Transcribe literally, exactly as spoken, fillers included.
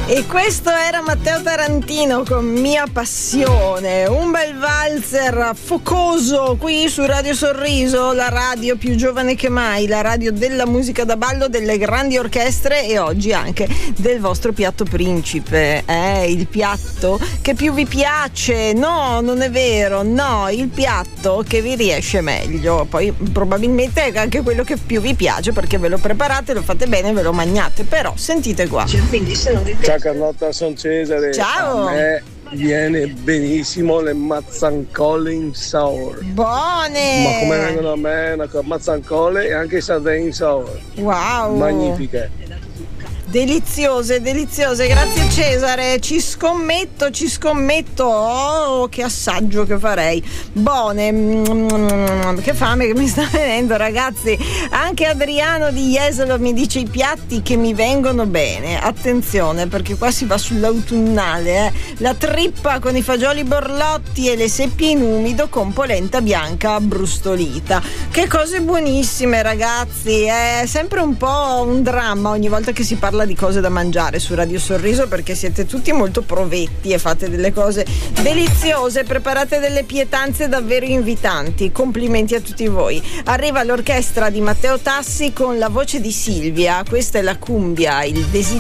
E questo era Matteo Tarantino con Mia Passione, un bel valzer focoso qui su Radio Sorriso, la radio più giovane che mai, la radio della musica da ballo, delle grandi orchestre e oggi anche del vostro piatto principe, eh, il piatto che più vi piace. No, non è vero, no, il piatto che vi riesce meglio, poi probabilmente è anche quello che più vi piace perché ve lo preparate, lo fate bene, ve lo mangiate, però sentite qua. Ciao Carlotta, sono Cesare. Ciao. A me viene benissimo le mazzancole in sour. Buone. Ma come vengono a me una mazzancole e anche sardine in sour. Wow. Magnifiche. Deliziose, deliziose, grazie Cesare, ci scommetto, ci scommetto, oh che assaggio che farei, buone, mm, che fame che mi sta venendo ragazzi. Anche Adriano di Jesolo mi dice i piatti che mi vengono bene, attenzione perché qua si va sull'autunnale, eh. La trippa con i fagioli borlotti e le seppie in umido con polenta bianca abbrustolita, che cose buonissime ragazzi, è sempre un po' un dramma ogni volta che si parla di cose da mangiare su Radio Sorriso perché siete tutti molto provetti e fate delle cose deliziose, preparate delle pietanze davvero invitanti, complimenti a tutti voi. Arriva l'orchestra di Matteo Tassi con la voce di Silvia, questa è la cumbia, il desiderio